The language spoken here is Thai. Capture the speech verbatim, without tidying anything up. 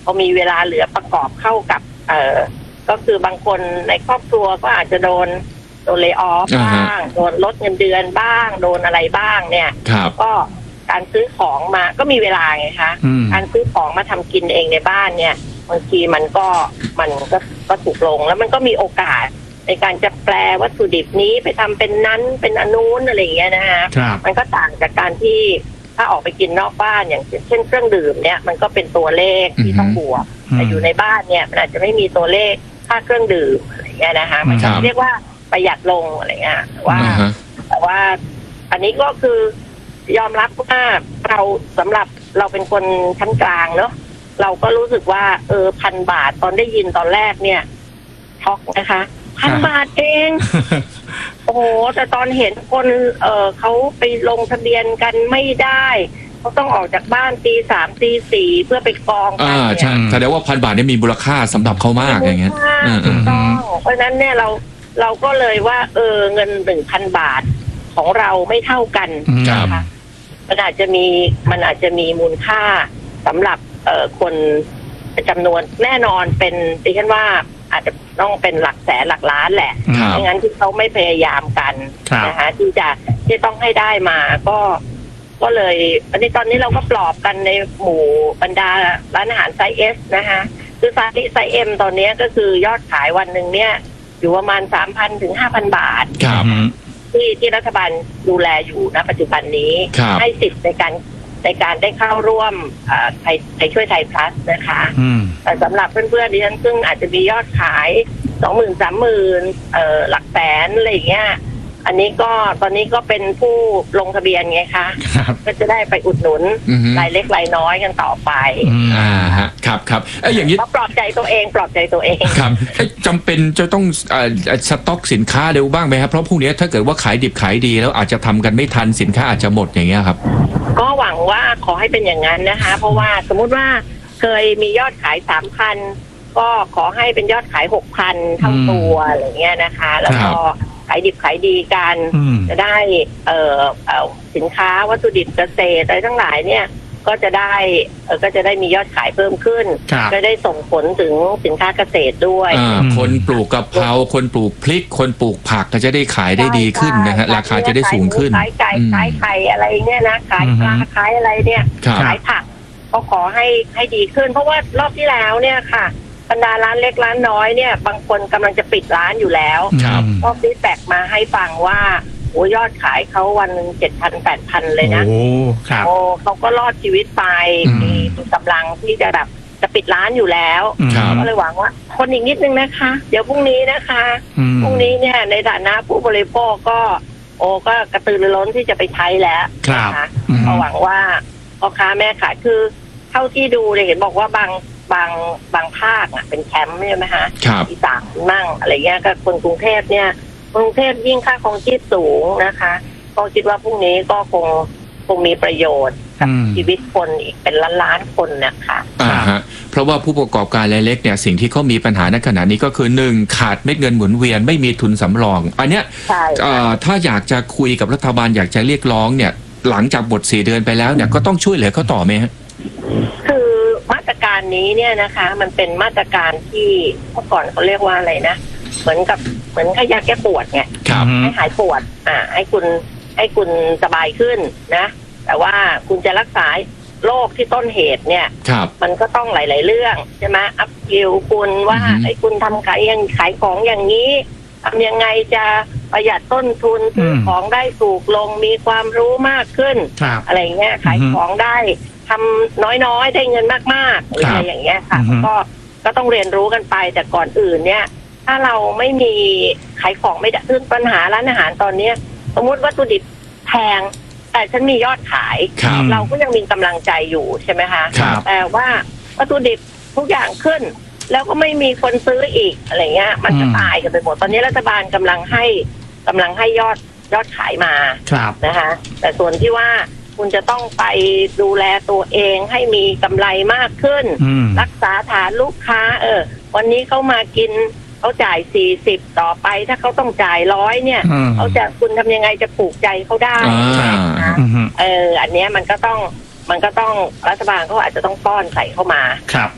อมีเวลาเหลือประกอบเข้ากับเอ่อก็คือบางคนในครอบครัวก็อาจจะโดนโดนเลย์ออฟบ้างโดนลดเงินเดือนบ้างโดนอะไรบ้างเนี่ยก็การซื้อของมาก็มีเวลาไงคะการซื้อของมาทำกินเองในบ้านเนี่ยบางทีมันก็มันก็ก็ถูกลงแล้วมันก็มีโอกาสในการจะแปลวัตถุดิบนี้ไปทำเป็นนั้นเป็นอนุนอะไรอย่างเงี้ยนะฮะมันก็ต่างจากการที่ถ้าออกไปกินนอกบ้านอย่างเช่นเครื่องดื่มเนี่ยมันก็เป็นตัวเลขที่ต้องบวกแต่อยู่ในบ้านเนี่ยมันอาจจะไม่มีตัวเลขค่าเครื่องดื่มอะไรอย่างเงี้ยนะคะมันก็เรียกว่าประหยัดลงอะไรเงี้ยว่าแต่ว่าอันนี้ก็คือยอมรับว่าเราสำหรับเราเป็นคนชั้นกลางเนาะเราก็รู้สึกว่าเออพันบาทตอนได้ยินตอนแรกเนี่ยช็อกนะคะพันบาทเอง โอ้โหแต่ตอนเห็นคนเออเขาไปลงทะเบียนกันไม่ได้เขาต้องออกจากบ้านตีสามตีสี่เพื่อไปกองกันเนี่ยใช่แสดงว่าพันบาทนี่มีมูลค่าสำหรับเขามากอย่างเงี้ยถูกต้องเพราะฉะนั้นเนี่ยเราเราก็เลยว่าเออเงินหนึ่งพันบาทของเราไม่เท่ากันนะคะมันอาจจะมีมันอาจจะมีมูลค่าสำหรับเอ่อคนจำนวนแน่นอนเป็นดิฉันว่าอาจจะต้องเป็นหลักแสนหลักล้านแหละไม่งั้นที่เขาไม่พยายามกันนะคะที่จะที่ต้องให้ได้มาก็ก็เลยอันนี้ตอนนี้เราก็ปลอบกันในหมู่บรรดาร้านอาหารไซส์เอสนะคะคือไซส์ไซส์เอ็มตอนนี้ก็คือยอดขายวันหนึ่งเนี่ยอยู่ประมาณ สามพัน ถึง ห้าพัน บาทที่ที่รัฐบาลดูแลอยู่ณปัจจุบันนี้ให้สิทธิ์ในการในการได้เข้าร่วมไทยไทยช่วยไทยพลัสนะคะแต่สำหรับเพื่อนๆดิฉันซึ่งอาจจะมียอดขายสองหมื่นสามหมื่นหลักแสนอะไรอย่างเงี้ยอันนี้ก็ตอนนี้ก็เป็นผู้ลงทะเบียนไงคะก็จะได้ไปอุดหนุนรายเล็กรายน้อยกันต่อไปอ่าฮะครับครับไอ้อย่างนี้ปลอบใจตัวเองปลอบใจตัวเองครับจำเป็นจะต้องสต็อกสินค้าเร็วบ้างไหมครับเพราะพวกนี้ถ้าเกิดว่าขายดิบขายดีแล้วอาจจะทำกันไม่ทันสินค้าอาจจะหมดอย่างเงี้ยครับก็หวังว่าขอให้เป็นอย่างนั้นนะคะเพราะว่าสมมุติว่าเคยมียอดขาย สามพัน ก็ขอให้เป็นยอดขาย หกพัน เท่าตัวอะไรเงี้ยนะคะแล้วก็ขายดิบขายดีกันจะได้เอ่อเอ่อสินค้าวัตถุดิบเกษตรอะไรทั้งหลายเนี่ยก็จะได้เออก็จะได้มียอดขายเพิ่มขึ้นจะได้ส่งผลถึงสินค้าเกษตรด้วยคนปลูกกะเพราคนปลูกพริกคนปลูกผักก็จะได้ขายได้ดีขึ้นนะฮะราคาจะได้สูงขึ้นขายไก่ขายไข่อะไรเนี่ยนะขายปลาขายอะไรเนี่ยขายผักก็ขอให้ให้ดีขึ้นเพราะว่ารอบที่แล้วเนี่ยค่ะบรรดาร้านเล็กร้านน้อยเนี่ยบางคนกำลังจะปิดร้านอยู่แล้วก็ฟีดแบ็กมาให้ฟังว่าโอ้ยอดขายเขาวันหนึ่งเจ็ดพันแปดพันเลยนะโอ้ครับโอ้เขาก็รอดชีวิตไปมีกำลังที่จะแบบจะปิดร้านอยู่แล้วก็เลยหวังว่าคนอีกนิดนึงนะคะเดี๋ยวพรุ่งนี้นะคะพรุ่งนี้เนี่ยในฐานะผู้บริโภคก็โอ้ก็กระตือรือร้นที่จะไปใช้แล้วนะคะก็หวังว่าพ่อค้าแม่ขายคือเท่าที่ดูเลยเห็นบอกว่าบางบางบางภาคอ่ะเป็นแคมป์ใช่ไหมฮะอีสานมั่งอะไรเงี้ยก็คนกรุงเทพเนี่ยกรุงเทพยิ่งค่าครองชีพสูงนะคะก็คิดว่าพรุ่งนี้ก็คงคงมีประโยชน์กับชีวิตคนอีกเป็นล้านล้านคนนะคะอ่าฮะเพราะว่าผู้ประกอบการรายเล็กเนี่ยสิ่งที่เขามีปัญหาในขณะนี้ก็คือหนึ่งขาดเม็ดเงินหมุนเวียนไม่มีทุนสำรองอันเนี้ยถ้าอยากจะคุยกับรัฐบาลอยากจะเรียกร้องเนี่ยหลังจากบทสี่เดือนไปแล้วเนี่ยก็ต้องช่วยเหลือเขาต่อไหมฮะคือมาตรการนี้เนี่ยนะคะมันเป็นมาตรการที่เมื่อก่อนเขาเรียกว่าอะไรนะเหมือนกับเหมือนยาแก้ปวดไงให้หายปวดอ่าให้คุณให้คุณสบายขึ้นนะแต่ว่าคุณจะรักษาโรคที่ต้นเหตุเนี่ยมันก็ต้องหลายๆเรื่องใช่ไหมอัพสกิลคุณว่าไอ้คุณทำขายยังขายของอย่างนี้ทำยังไงจะประหยัดต้นทุนซื้อของได้ถูกลงมีความรู้มากขึ้นอะไรเงี้ยขายของได้ทำน้อยๆได้เงินมากๆอะไรอย่างเงี้ยค่ะก็ก็ต้องเรียนรู้กันไปแต่ก่อนอื่นเนี่ยถ้าเราไม่มีขายของไม่ได้คือปัญหาร้านอาหารตอนนี้สมมติวัตถุดิบแพงแต่ฉันมียอดขายเราก็ยังมีกำลังใจอยู่ใช่ไหมคะแต่ว่าวัตถุดิบทุกอย่างขึ้นแล้วก็ไม่มีคนซื้ออีกอะไรเงี้ยมันจะตายกันไปหมดตอนนี้รัฐบาลกำลังให้กำลังให้ยอดยอดขายมานะคะแต่ส่วนที่ว่าคุณจะต้องไปดูแลตัวเองให้มีกำไรมากขึ้นรักษาฐานลูกค้าเออวันนี้เขามากินเขาจ่ายสี่สิบต่อไปถ้าเขาต้องจ่ายร้อยเนี่ยเขาจะคุณทำยังไงจะผูกใจเขาได้นะเอออันนี้มันก็ต้องมันก็ต้องรัฐบาลเขาอาจจะต้องป้อนใส่เข้ามา